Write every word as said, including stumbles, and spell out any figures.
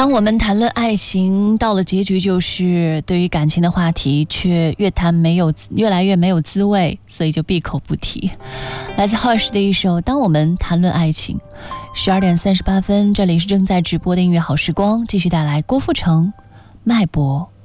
当我们谈论爱情，到了结局就是对于感情的话题却越谈没有越来越没有滋味，所以就闭口不提。来自Hush的一首《当我们谈论爱情》。十二点三十八分，这里是正在直播的音乐好时光，继续带来郭富城、脉搏